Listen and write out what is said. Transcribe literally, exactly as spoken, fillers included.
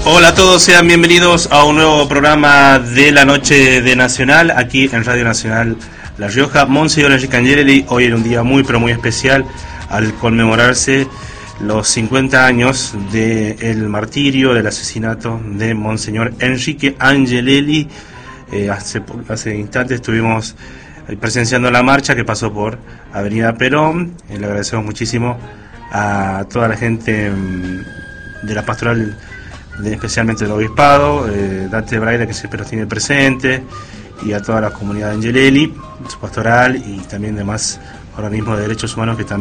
Hola a todos, sean bienvenidos a un nuevo programa de la noche de Nacional, aquí en Radio Nacional La Rioja. Monseñor Enrique Angelelli, hoy era un día muy pero muy especial al conmemorarse los cincuenta años del martirio, del asesinato de Monseñor Enrique Angelelli. Eh, hace, hace instantes estuvimos presenciando la marcha que pasó por Avenida Perón. Eh, le agradecemos muchísimo a toda la gente de la pastoral, de, especialmente del obispado, eh, Dante Braida, que siempre nos tiene presente, y a toda la comunidad de Angelelli, su pastoral y también demás organismos de derechos humanos que también